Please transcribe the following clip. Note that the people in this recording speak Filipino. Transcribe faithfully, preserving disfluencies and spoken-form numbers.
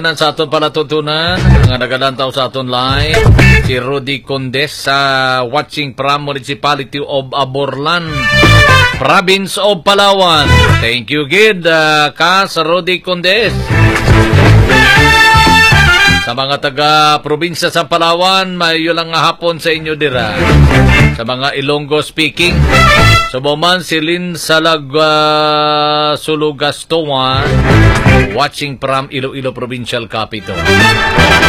Sa aton palatutunan, nga nagalantaw sa aton live, si Rudy Condes sa watching from Municipality of Aborlan, Province of Palawan. Thank you, Gid, uh, ka sa Rudy Condes. Sa mga taga-probinsya sa Palawan, mayo lang nga hapon sa inyo dira. Sa mga Ilonggo speaking, subuman si Lynn Salag uh, Sulugastoa, watching from Iloilo Provincial Capital.